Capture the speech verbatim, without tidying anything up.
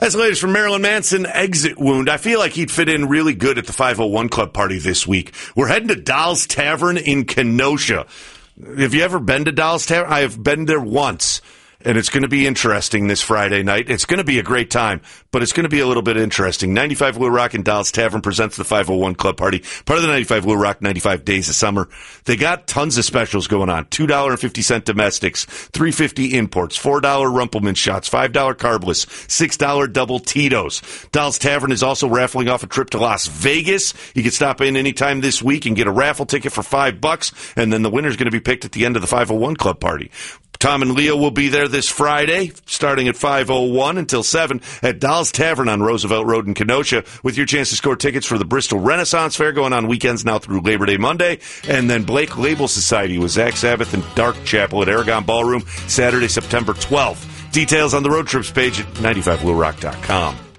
That's the latest from Marilyn Manson, exit wound. I feel like he'd fit in really good at the five oh one Club party this week. We're heading to Doll's Tavern in Kenosha. Have you ever been to Doll's Tavern? I have been there once. And it's going to be interesting this Friday night. It's going to be a great time, but it's going to be a little bit interesting. ninety-five Blue Rock and Doll's Tavern presents the five oh one Club Party, part of the ninety-five Blue Rock ninety-five Days of Summer. They got tons of specials going on. two dollars and fifty cents domestics, three dollars and fifty cents imports, four dollars Rumpelman shots, five dollars carbless, six dollars double Tito's. Doll's Tavern is also raffling off a trip to Las Vegas. You can stop in anytime this week and get a raffle ticket for five bucks, and then the winner's going to be picked at the end of the five oh one Club Party. Tom and Leo will be there this Friday, starting at five oh one until seven at Doll's Tavern on Roosevelt Road in Kenosha, with your chance to score tickets for the Bristol Renaissance Fair going on weekends now through Labor Day Monday, and then Blake Label Society with Zach Sabbath and Dark Chapel at Aragon Ballroom Saturday, September twelfth. Details on the road trips page at ninety-five blue rock dot com.